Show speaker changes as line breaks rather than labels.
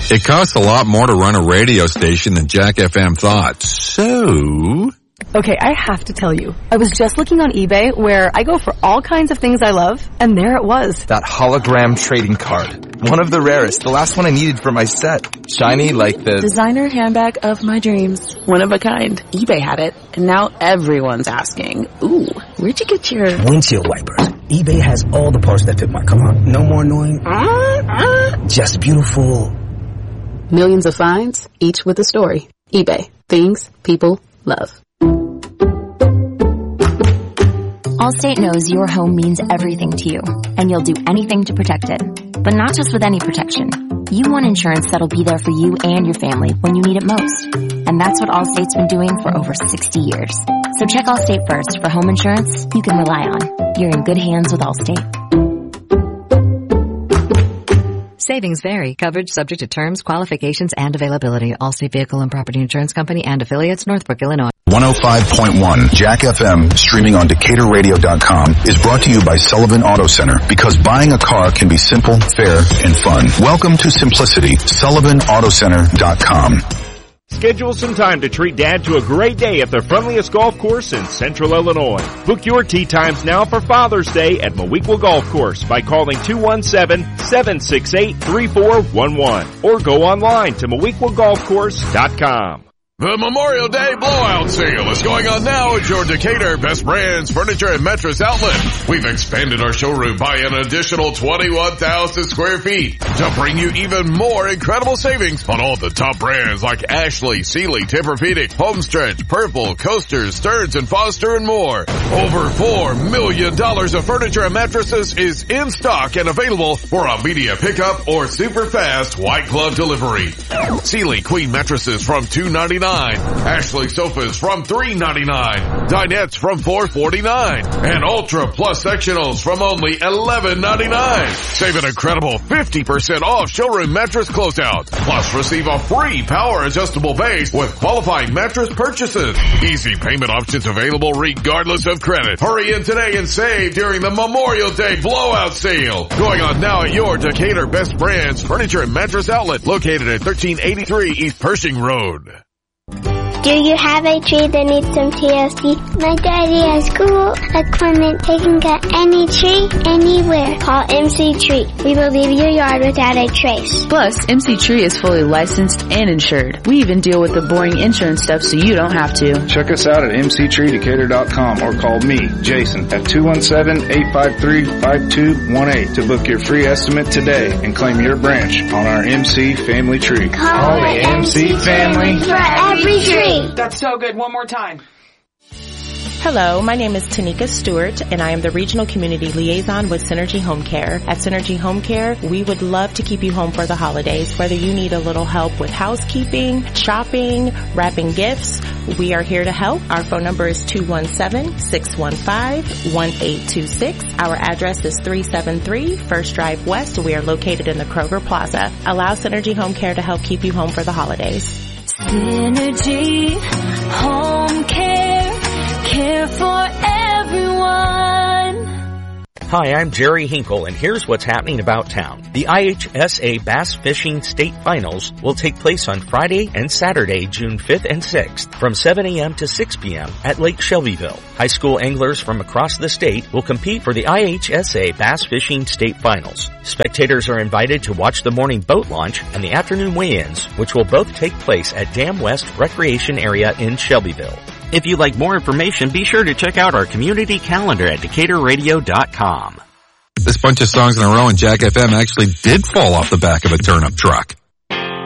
It costs a lot more to run a radio station than Jack FM thought. So...
Okay, I have to tell you, I was just looking on eBay where I go for all kinds of things I love, and there it was.
That hologram trading card. One of the rarest, the last one I needed for my set. Shiny like the...
designer handbag of my dreams. One of a kind. eBay had it, and now everyone's asking, ooh, where'd you get your...
windshield wipers. eBay has all the parts that fit my car. No more annoying... just beautiful.
Millions of finds, each with a story. eBay. Things people love.
Allstate knows your home means everything to you, and you'll do anything to protect it. But not just with any protection. You want insurance that'll be there for you and your family when you need it most. And that's what Allstate's been doing for over 60 years. So check Allstate first for home insurance you can rely on. You're in good hands with Allstate.
Savings vary. Coverage subject to terms, qualifications, and availability. Allstate Vehicle and Property Insurance Company and affiliates, Northbrook, Illinois.
105.1 Jack FM, streaming on DecaturRadio.com, is brought to you by Sullivan Auto Center, because buying a car can be simple, fair, and fun. Welcome to simplicity. SullivanAutoCenter.com.
Schedule some time to treat Dad to a great day at the friendliest golf course in Central Illinois. Book your tee times now for Father's Day at Moweaqua Golf Course by calling 217-768-3411 or go online to MowequaGolfCourse.com.
The Memorial Day Blowout Sale is going on now at your Decatur Best Brands Furniture and Mattress Outlet. We've expanded our showroom by an additional 21,000 square feet to bring you even more incredible savings on all the top brands like Ashley, Sealy, Tempur-Pedic, Homestretch, Purple, Coasters, Stearns & Foster, and more. Over $4 million of furniture and mattresses is in stock and available for immediate pickup or super fast white glove delivery. Sealy Queen mattresses from $299. Ashley sofas from $399. Dinettes from $449. And Ultra Plus sectionals from only $11.99. Save an incredible 50% off showroom mattress closeout. Plus receive a free power adjustable base with qualifying mattress purchases. Easy payment options available regardless of credit. Hurry in today and save during the Memorial Day Blowout Sale. Going on now at your Decatur Best Brands Furniture and Mattress Outlet located at 1383 East Pershing Road.
Do you have a tree that needs some TLC? My daddy has cool equipment. They can get any tree, anywhere. Call MC Tree. We will leave your yard without a trace.
Plus, MC Tree is fully licensed and insured. We even deal with the boring insurance stuff so you don't have to.
Check us out at mctreedecatur.com or call me, Jason, at 217-853-5218 to book your free estimate today and claim your branch on our MC Family Tree.
Call the MC Family for every tree.
That's so good. One more time.
Hello, my name is Tanika Stewart, and I am the Regional Community Liaison with Synergy Home Care. At Synergy Home Care, we would love to keep you home for the holidays. Whether you need a little help with housekeeping, shopping, wrapping gifts, we are here to help. Our phone number is 217-615-1826. Our address is 373 First Drive West. We are located in the Kroger Plaza. Allow Synergy Home Care to help keep you home for the holidays.
Synergy Home Care, care for everyone.
Hi, I'm Jerry Hinkle, and here's what's happening about town. The IHSA Bass Fishing State Finals will take place on Friday and Saturday, June 5th and 6th, from 7 a.m. to 6 p.m. at Lake Shelbyville. High school anglers from across the state will compete for the IHSA Bass Fishing State Finals. Spectators are invited to watch the morning boat launch and the afternoon weigh-ins, which will both take place at Dam West Recreation Area in Shelbyville. If you'd like more information, be sure to check out our community calendar at DecaturRadio.com.
This bunch of songs in a row in Jack FM actually did fall off the back of a turnip truck.